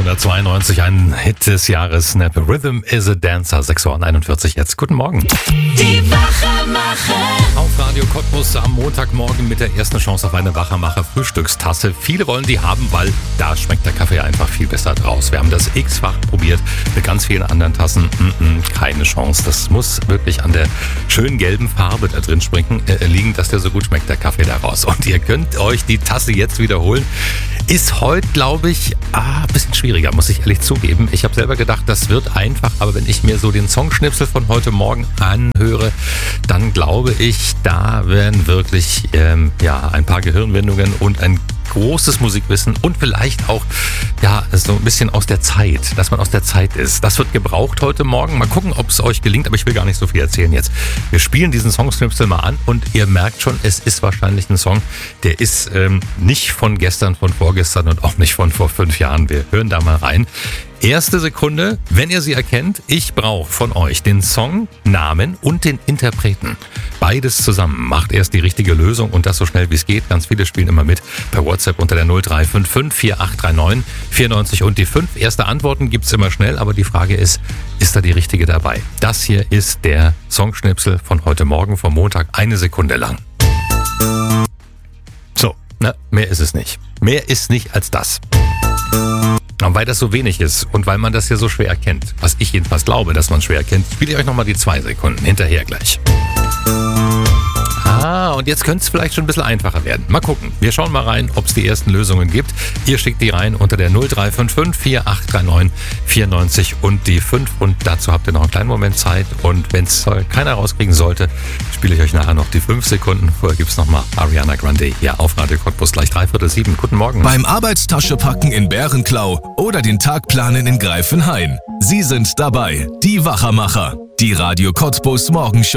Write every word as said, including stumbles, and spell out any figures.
neunzehnhundertzweiundneunzig, ein Hit des Jahres, Snap Rhythm is a Dancer, sechs Uhr einundvierzig jetzt. Guten Morgen. Die Wachermacher. Auf Radio Cottbus am Montagmorgen mit der ersten Chance auf eine Wachermacher Frühstückstasse. Viele wollen die haben, weil da schmeckt der Kaffee einfach viel besser draus. Wir haben das x-fach probiert mit ganz vielen anderen Tassen. Mm-mm, keine Chance. Das muss wirklich an der schönen gelben Farbe da drin springen, äh, liegen, dass der so gut schmeckt, der Kaffee daraus. Und ihr könnt euch die Tasse jetzt wiederholen. Ist heute, glaube ich, ah, ein bisschen schwieriger, muss ich ehrlich zugeben. Ich habe selber gedacht, das wird einfach, aber wenn ich mir so den Songschnipsel von heute Morgen anhöre, dann glaube ich, da werden wirklich ähm, ja, ein paar Gehirnwindungen und ein großes Musikwissen und vielleicht auch ja so ein bisschen aus der Zeit, dass man aus der Zeit ist. Das wird gebraucht heute Morgen. Mal gucken, ob es euch gelingt, aber ich will gar nicht so viel erzählen jetzt. Wir spielen diesen Songschnipsel mal an und ihr merkt schon, es ist wahrscheinlich ein Song, der ist ähm, nicht von gestern, von vorgestern und auch nicht von vor fünf Jahren. Wir hören da mal rein. Erste Sekunde, wenn ihr sie erkennt, ich brauche von euch den Songnamen und den Interpreten. Beides zusammen macht erst die richtige Lösung und das so schnell wie es geht. Ganz viele spielen immer mit per WhatsApp unter der null drei fünf fünf vier acht drei neun vier neun null und die fünf. Erste Antworten gibt's immer schnell, aber die Frage ist, ist da die richtige dabei? Das hier ist der Songschnipsel von heute Morgen, vom Montag, eine Sekunde lang. So, na, mehr ist es nicht. Mehr ist nicht als das. Und weil das so wenig ist und weil man das ja so schwer erkennt, was ich jedenfalls glaube, dass man schwer erkennt, spiele ich euch nochmal die zwei Sekunden hinterher gleich. Ah, und jetzt könnte es vielleicht schon ein bisschen einfacher werden. Mal gucken. Wir schauen mal rein, ob es die ersten Lösungen gibt. Ihr schickt die rein unter der null drei fünf fünf vier acht drei neun vier neun null und die fünf. Und dazu habt ihr noch einen kleinen Moment Zeit. Und wenn es keiner rauskriegen sollte, spiele ich euch nachher noch die fünf Sekunden. Vorher gibt es nochmal Ariana Grande hier auf Radio Cottbus gleich dreiviertel sieben. Guten Morgen. Beim Arbeitstasche-Packen in Bärenklau oder den Tag planen in Greifenhain. Sie sind dabei, die Wachermacher. Die Radio Cottbus Morgenshow.